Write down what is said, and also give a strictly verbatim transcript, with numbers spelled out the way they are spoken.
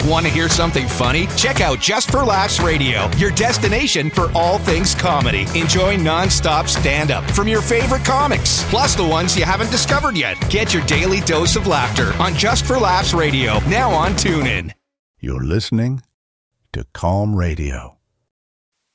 Want to hear something funny? Check out Just for Laughs Radio, your destination for all things comedy. Enjoy non-stop stand-up from your favorite comics, plus the ones you haven't discovered yet. Get your daily dose of laughter on Just for Laughs Radio, now on TuneIn. You're listening to Calm Radio.